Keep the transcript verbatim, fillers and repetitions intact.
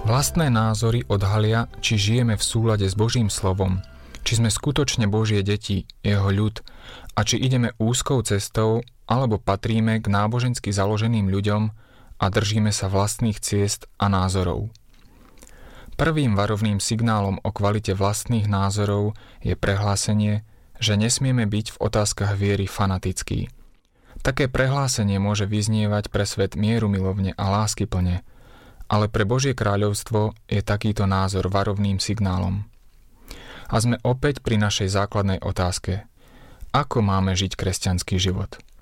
Vlastné názory odhalia, či žijeme v súlade s Božím slovom, či sme skutočne Božie deti, jeho ľud, a či ideme úzkou cestou, alebo patríme k nábožensky založeným ľuďom a držíme sa vlastných ciest a názorov. Prvým varovným signálom o kvalite vlastných názorov je prehlásenie, že nesmieme byť v otázkach viery fanatickí. Také prehlásenie môže vyznievať pre svet mierumilovne a láskyplne, ale pre Božie kráľovstvo je takýto názor varovným signálom. A sme opäť pri našej základnej otázke. Ako máme žiť kresťanský život?